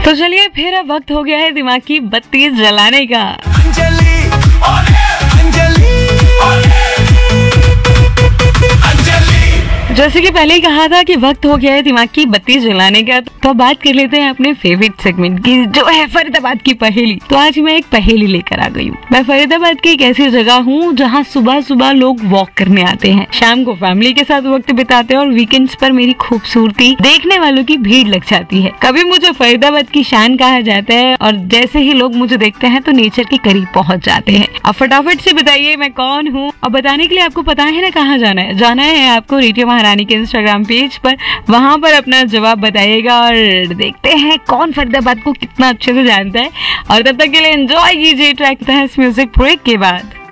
तो चलिए फिर अब वक्त हो गया है दिमाग की बत्ती जलाने का। जैसे कि पहले ही कहा था कि वक्त हो गया है दिमाग की बत्ती जलाने का, तो बात कर लेते हैं अपने फेवरेट सेगमेंट की, जो है फरीदाबाद की पहेली। तो आज मैं एक पहेली लेकर आ गई हूँ। मैं फरीदाबाद की एक ऐसी जगह हूँ जहाँ सुबह सुबह लोग वॉक करने आते हैं, शाम को फैमिली के साथ वक्त बिताते हैं और वीकेंड्स पर मेरी खूबसूरती देखने वालों की भीड़ लग जाती है। कभी मुझे फरीदाबाद की शान कहा जाता है और जैसे ही लोग मुझे देखते हैं तो नेचर के करीब पहुँच जाते हैं। अब फटाफट से बताइए मैं कौन हूँ, और बताने के लिए आपको पता है ना कहाँ जाना है। जाना है आपको रेडियो महारानी के इंस्टाग्राम पेज पर, वहां पर अपना जवाब बताइएगा और देखते हैं कौन फरीदाबाद को कितना अच्छे से जानता है। और तब तक के लिए एंजॉय कीजिए ट्रैक म्यूजिक ब्रेक के बाद।